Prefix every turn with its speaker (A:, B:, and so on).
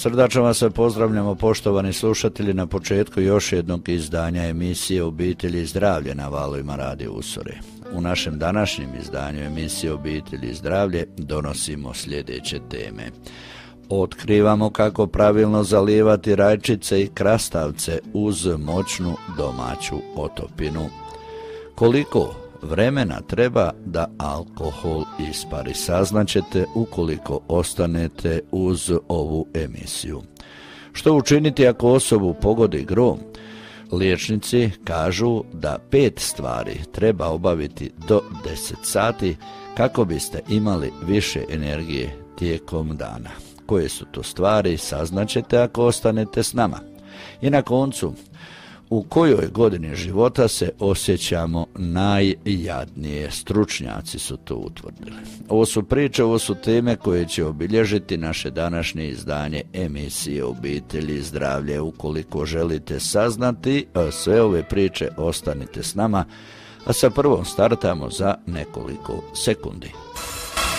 A: Srdačno vas se pozdravljamo, poštovani slušatelji, na početku još jednog izdanja emisije Obitelj i zdravlje na valovima Radio Usore. U našem današnjem izdanju emisije Obitelj i zdravlje donosimo sljedeće teme. Otkrivamo kako pravilno zalijevati rajčice i krastavce uz moćnu domaću otopinu. Koliko vremena treba da alkohol ispari, saznaćete ukoliko ostanete uz ovu emisiju. Što učiniti ako osobu pogodi grom? Liječnici kažu da 5 stvari treba obaviti do 10 sati kako biste imali više energije tijekom dana. Koje su to stvari, saznaćete ako ostanete s nama. I na koncu, u kojoj godini života se osjećamo najjadnije? Stručnjaci su to utvrdili. Ovo su priče, ovo su teme koje će obilježiti naše današnje izdanje emisije Obitelj i zdravlje. Ukoliko želite saznati sve ove priče, ostanite s nama, a sa prvom startamo za nekoliko sekundi.